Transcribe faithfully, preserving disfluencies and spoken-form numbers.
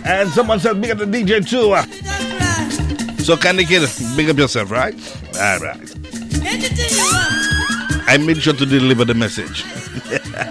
And someone said, big up the D J too. So, Candy Kid, big up yourself, right? All right. I made sure to deliver the message.